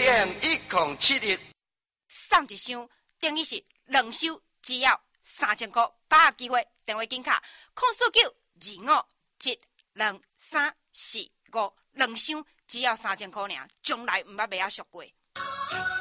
AM1071， 送一箱等于是2箱，只要3000块，把握机会，电话紧卡04925123452，2箱只要3000块尔，从来毋捌卖啊俗过。